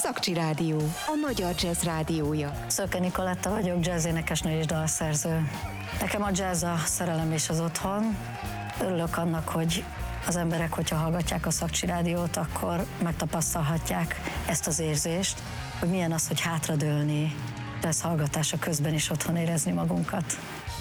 Szakcsi Rádió, a magyar jazz rádiója. Szöke Nikoletta vagyok, jazz énekesnő és dalszerző. Nekem a jazz a szerelem és az otthon. Örülök annak, hogy az emberek, hogyha hallgatják a Szakcsi Rádiót, akkor megtapasztalhatják ezt az érzést, hogy milyen az, hogy hátradőlni, jazz hallgatása közben is otthon érezni magunkat.